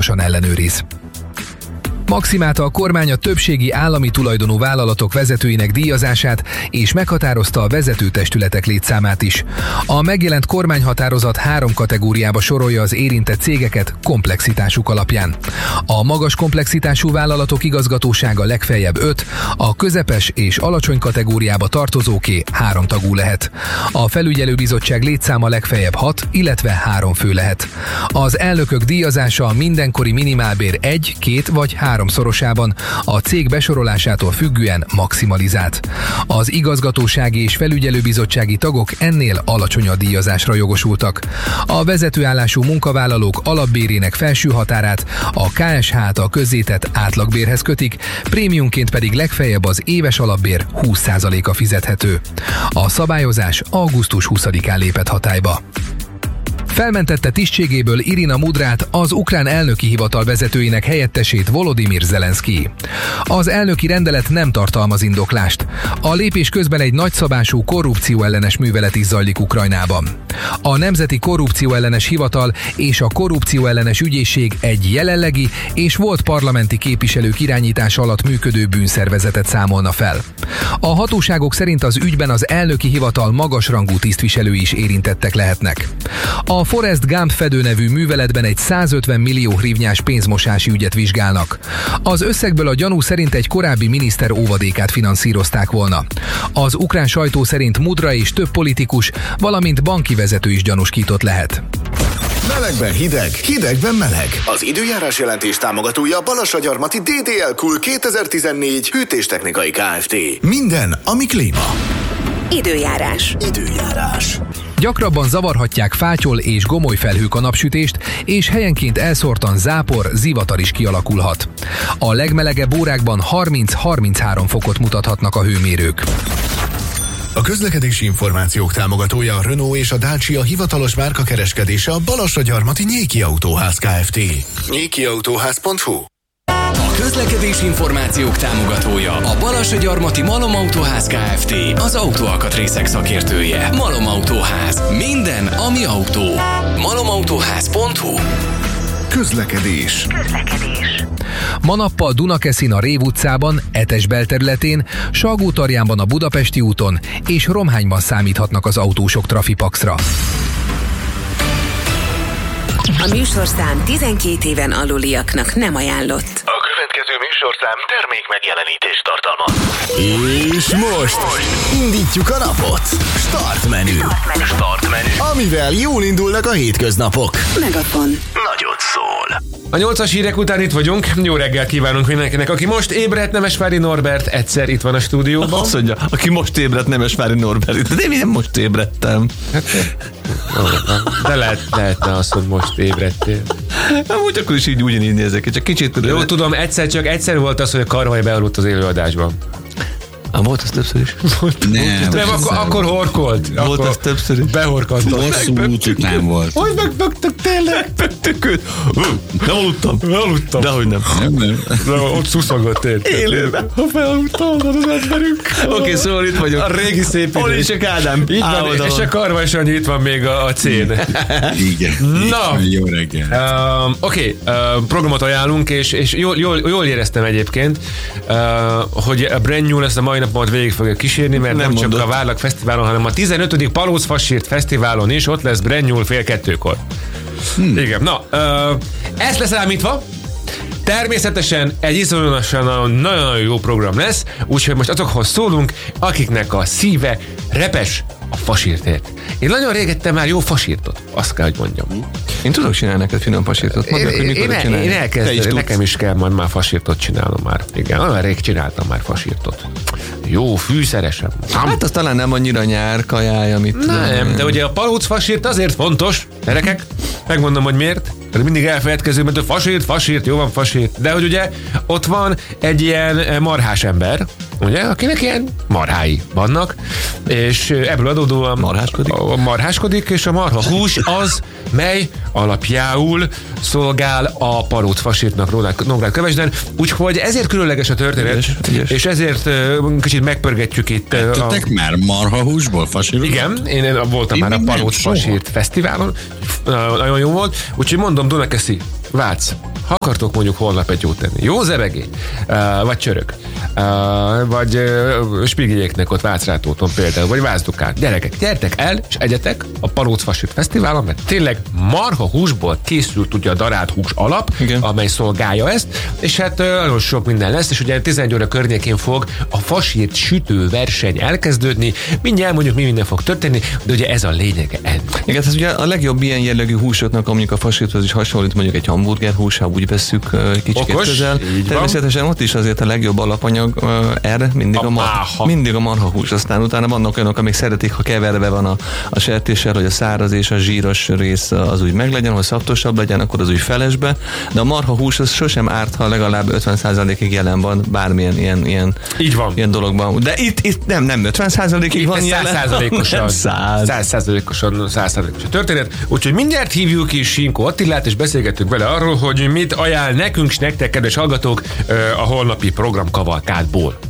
alaposan ellenőriz. Maximálta a kormány a többségi állami tulajdonú vállalatok vezetőinek díjazását, és meghatározta a vezetőtestületek létszámát is. A megjelent kormányhatározat 3 kategóriába sorolja az érintett cégeket komplexitásuk alapján. A magas komplexitású vállalatok igazgatósága legfeljebb 5, a közepes és alacsony kategóriába tartozóké 3 tagú lehet. A felügyelőbizottság létszáma legfeljebb 6, illetve 3 fő lehet. Az elnökök díjazása a mindenkori minimálbér 1, 2 vagy 3 szorosában, a cég besorolásától függően maximalizált. Az igazgatósági és felügyelőbizottsági tagok ennél alacsonyabb díjazásra jogosultak. A vezetőállású munkavállalók alapbérének felső határát a KSH által közzétett átlagbérhez kötik, prémiumként pedig legfeljebb az éves alapbér 20%-a fizethető. A szabályozás augusztus 20-án lépett hatályba. Felmentette tisztségéből Irina Mudrát, az ukrán elnöki hivatal vezetőinek helyettesét Volodymyr Zelenszkij. Az elnöki rendelet nem tartalmaz indoklást. A lépés közben egy nagyszabású korrupcióellenes művelet is zajlik Ukrajnában. A Nemzeti Korrupcióellenes Hivatal és a Korrupcióellenes Ügyészség egy jelenlegi és volt parlamenti képviselők irányítása alatt működő bűnszervezetet számolna fel. A hatóságok szerint az ügyben az elnöki hivatal magasrangú tisztviselői is érintettek lehetnek. A Forrest Gump fedő nevű műveletben egy 150 millió hrivnyás pénzmosási ügyet vizsgálnak. Az összegből a gyanú szerint egy korábbi miniszter óvadékát finanszírozták volna. Az ukrán sajtó szerint Mudra és több politikus, valamint banki vezető is gyanúsított lehet. Melegben hideg, hidegben meleg. Az időjárás jelentés támogatója Balassagyarmati DDL Cool 2014 hűtéstechnikai Kft. Minden, ami klíma. Időjárás. Gyakrabban zavarhatják fátyol és gomolyfelhők a napsütést, és helyenként elszórtan zápor, zivatar is kialakulhat. A legmelegebb órákban 30-33 fokot mutathatnak a hőmérők. A közlekedési információk támogatója a Renault és a Dacia hivatalos márkakereskedése a Balassagyarmati Nyéki Autóház Kft. nyékiautóház.hu. A közlekedési információk támogatója a Balassagyarmati Malom Autóház Kft. Az autóalkatrészek szakértője. Malom Autóház. Minden, ami autó. malomautóház.hu. Közlekedés. Ma nappal Dunakeszin a Rév utcában, Etes belterületén, Salgótarjánban a Budapesti úton és Romhányban számíthatnak az autósok trafipaxra. A műsorszám 12 éven aluliaknak nem ajánlott. A következő műsorszám termék megjelenítést tartalmaz. És most indítjuk a napot. Start menü. Amivel jól indulnak a hétköznapok. Megafon. Nagyot szól. A 8-as hírek után itt vagyunk. Jó reggel kívánunk mindenkinek. Aki most ébredt, Nemesvári Norbert egyszer itt van a stúdióban. Azt mondja, aki most ébredt, Nemesvári Norbert. De én nem most ébredtem. De lehetne azt, hogy most ébredtél. Úgy akkor is így ugyanígy nézek ki, csak kicsit... Jó, tudom, egyszer volt az, hogy a Karvaj bealudt az élőadásban. Volt az többször is? Nem, akkor horkolt. Volt az többször is? Behorkoltam. Hosszú út után volt. Hogy megbögtök tényleg? Nem aludtam. Dehogy nem. Ott szuszogott Élőben. Ha felaludtam az emberünk. Oké, szóval itt vagyok. A régi szép idő. Hol is a Kádám? Így van, és a Karvaj Sanyi itt van még a cén. Igen. Na. Jó reggel. Oké, programot ajánlunk, és jól éreztem egyébként, hogy a Brand New lesz a mai napomat végig fogja kísérni, mert nem csak a Várlak Fesztiválon, hanem a 15. Palóc Fasírt Fesztiválon is ott lesz Brand New 1:30-kor. Igen, na, ezt leszámítva, természetesen egy iszonyatosan nagyon jó program lesz, úgyhogy most azokhoz szólunk, akiknek a szíve repes a fasírtért. Én nagyon régettem már jó fasírtot, azt kell, hogy mondjam. Én tudok csinálni neked finom fasírtot. Mondjak, hogy mikor csinálni. Én elkezdtem, nekem is kell majd már fasírtot csinálnom már. Igen, olyan rég csináltam már fasírtot. Jó, fűszeresen. Hát az talán nem annyira nyár kajája, mit nem, de ugye a palóc fasírt azért fontos, gyerekek, megmondom, hogy miért. Mindig elfeledkezünk, mert a fasírt, jó van fasírt. De hogy ugye ott van egy ilyen marhás ember, ugye, akinek ilyen marhái vannak, és ebből adódóan marháskodik, és a marha hús az, mely alapjául szolgál a palóc fasírtnak Nógrád Kövesden, úgyhogy ezért különleges a történet, ügyes. És ezért kicsit megpörgetjük itt. Tettek már marhahúsból fasírt? Igen, én voltam már a Palóc Fasírt Fesztiválon, nagyon jó volt, úgyhogy mondom, Dunakeszi, Vác. Ha akartok mondjuk holnap egy jót tenni. Jó zebegény, vagy csörök, vagy Spigigyéknek ott Vácrátóton például, vagy Vászdukán. Gyerekek, gyertek el, és egyetek a Palóc-Fasírt Fesztiválon, mert tényleg marha húsból készült ugye a darált hús alap, igen, amely szolgálja ezt, és hát nagyon sok minden lesz, és ugye 11 óra környékén fog a fasírt sütő verseny elkezdődni. Mindjárt mondjuk mi minden fog történni, de ugye ez a lényege ennek. Igen, ez ugye a legjobb ilyen jellegű húsoknak, mondjuk a fasírthoz is hasonlít, mondjuk egy hamburgerhús, ha úgy vesszük kicsit közel. Természetesen ott is azért a legjobb alapanyag erre mindig a marhahús. Aztán utána vannak olyanok, amik szeretik, ha keverve van a sertéssel, hogy a száraz és a zsíros rész az úgy meglegyen, hogy szaptosabb legyen, akkor az úgy felesbe. De a marhahús az sosem árt, ha legalább 50%-ig jelen van bármilyen ilyen dologban. De itt nem 50%-ig van jelen. 100%-osan a történet. Úgyhogy mindjárt hívjuk is Simko Attilát, és beszélgetünk vele arról, hogy mit ajánl nekünk, s nektek, kedves hallgatók, a holnapi program kavalkádból.